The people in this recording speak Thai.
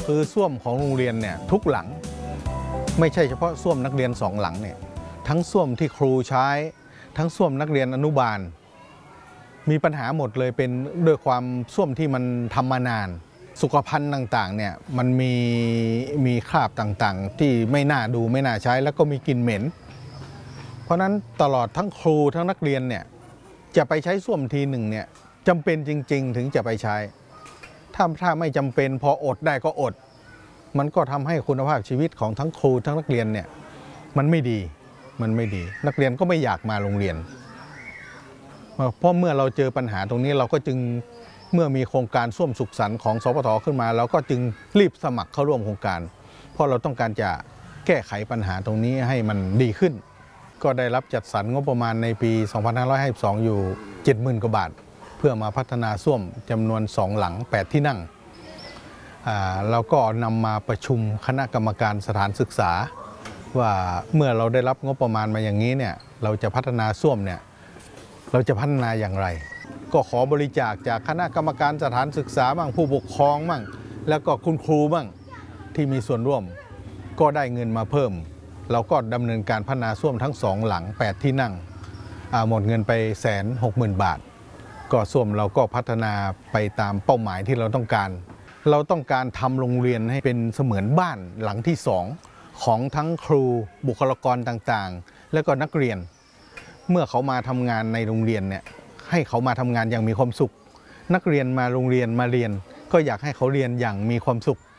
คือส้วมของโรงเรียนเนี่ยทุกหลังไม่ใช่เฉพาะส้วมนักเรียน2หลังเนี่ยทั้งส้วมที่ครูใช้ทั้งส้วมนักเรียนอนุบาลมีปัญหาหมดเลยเป็นด้วยความส้วมที่มันทำมานานสุขภัณฑ์ต่างๆเนี่ยมันมีคราบต่างๆที่ไม่น่าดูไม่น่าใช้แล้วก็มีกลิ่นเหม็นเพราะนั้นตลอดทั้งครูทั้งนักเรียนเนี่ยจะไปใช้ส้วมทีหนึ่งเนี่ยจำเป็นจริงๆถึงจะไปใช้ถ้าไม่จำเป็นพออดได้ก็อดมันก็ทำให้คุณภาพชีวิตของทั้งครูทั้งนักเรียนเนี่ยมันไม่ดีนักเรียนก็ไม่อยากมาโรงเรียนเพราะเมื่อเราเจอปัญหาตรงนี้เราก็จึงเมื่อมีโครงการส้วมสุขสันต์ของสปท.ขึ้นมาเราก็จึงรีบสมัครเข้าร่วมโครงการเพราะเราต้องการจะแก้ไขปัญหาตรงนี้ให้มันดีขึ้นก็ได้รับจัดสรรงบประมาณในปี 2552 อยู่ 70,000 กว่าบาทเพื่อมาพัฒนาส้วมจำนวน2หลัง8ที่นั่งเราก็นำมาประชุมคณะกรรมการสถานศึกษาว่าเมื่อเราได้รับงบประมาณมาอย่างนี้เนี่ยเราจะพัฒนาส้วมเนี่ยเราจะพัฒนาอย่างไรก็ขอบริจาคจากคณะกรรมการสถานศึกษาบ้างผู้ปกครองบ้างแล้วก็คุณครูบ้างที่มีส่วนร่วมก็ได้เงินมาเพิ่มเราก็ดำเนินการพัฒนาส้วมทั้ง2หลัง8ที่นั่งหมดเงินไป160,000 บาทก็ส้วมเราก็พัฒนาไปตามเป้าหมายที่เราต้องการทำโรงเรียนให้เป็นเสมือนบ้านหลังที่2ของทั้งครูบุคลากรต่างๆและก็นักเรียนเมื่อเขามาทำงานในโรงเรียนเนี่ยให้เขามาทำงานอย่างมีความสุขนักเรียนมาโรงเรียนมาเรียนก็อยากให้เขาเรียนอย่างมีความสุข